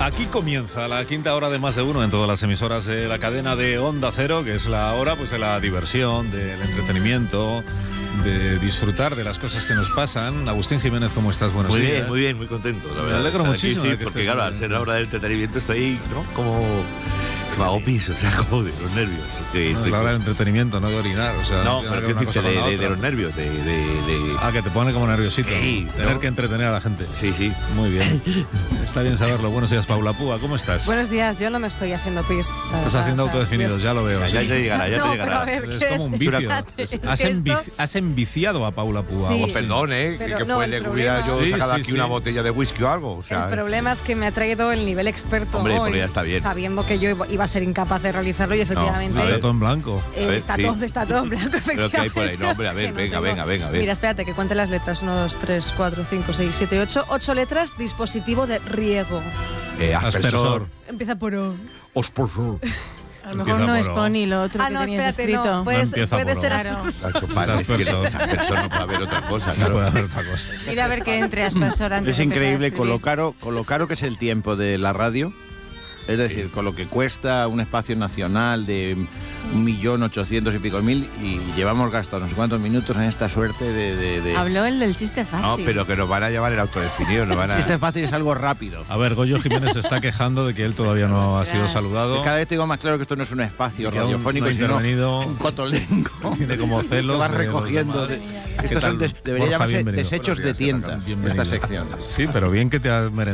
Aquí comienza la quinta hora de Más de Uno en todas las emisoras de la cadena de Onda Cero, que es la hora pues de la diversión, del entretenimiento, de disfrutar de las cosas que nos pasan. Agustín Jiménez, ¿cómo estás? Buenos días. Muy bien, muy contento. La Me verdad, alegro muchísimo. Sí, porque claro, al ser la hora del entretenimiento estoy, ¿no? Como me hago pis, o sea, como de los nervios. No, es la hora del entretenimiento, no de orinar. O sea, no, tiene pero que ver una cosa con la de otra. los nervios, Ah, que te pone como nerviosito. Sí, Tener ¿no? que entretener a la gente. Sí. Muy bien. Está bien saberlo. Buenos días, Paula Púa. ¿Cómo estás? Buenos días, yo no me estoy haciendo pis. Estás haciendo autodefinidos, ya lo veo. Ya te llegará, ya te No, llegará. pero a ver, Es ¿qué? como un vicio. Espérate, es Has, que esto- has enviciado a Paula Púa. Sí. Agustín. Perdón, Pero que no, fue el le problema- hubiera yo Sí, sacado sí, aquí sí. una botella de whisky o algo. O sea, El problema es que me ha traído el nivel experto Hombre, hoy, porque ya está bien. sabiendo que yo iba a ser incapaz de realizarlo y efectivamente a ver. Está todo en blanco. A ver, está, sí. todo en blanco, efectivamente. Pero ¿qué hay por ahí? No, hombre, a ver, Es que no venga, tengo- venga. Mira, espérate, que cuente las letras. 1, 2, 3, 4, 5, 6, 7, 8. 8 letras, dispositivo de riego. aspersor. Empieza por O. Aspersor. A lo mejor Empieza no por es O. Pony lo otro Ah, que no, tenías espérate, escrito. no. Puede empieza ser por O. Claro. Aspersor no puede haber otra cosa. No Claro. puede haber otra cosa. Mira a ver que entre Aspersor antes Es de empezar a increíble escribir. con lo caro que es el tiempo de la radio. Es decir, con lo que cuesta un espacio nacional de 1.800.000 y pico mil, y llevamos gastado no sé cuántos minutos en esta suerte de... Habló el del chiste fácil. No, pero que nos van a llevar el autodefinido, nos van a... Chiste fácil es algo rápido. A ver, Goyo Jiménez se está quejando de que él todavía no ha sido Ostras. saludado. Cada vez tengo más claro que esto no es un espacio Que aún radiofónico, no ha sino intervenido. un cotolengo. Tiene como celos Que vas de los recogiendo. demás. ¿Qué Estos tal? son debería Borja, llamarse bienvenido. desechos de Buenos días, tienda, Bienvenido. esta sección. Sí, pero bien que te has merendado